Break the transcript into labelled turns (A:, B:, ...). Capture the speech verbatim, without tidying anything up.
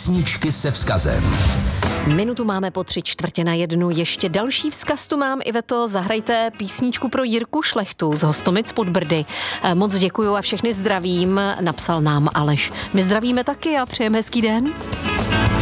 A: Písničky se vzkazem.
B: Minutu máme po tři čtvrtě na jednu. Ještě další vzkaz tu mám, Iveto. Zahrajte písničku pro Jirku Šlechtu z Hostomic pod Brdy. Moc děkuju a všechny zdravím, napsal nám Aleš. My zdravíme taky a přejeme hezký den.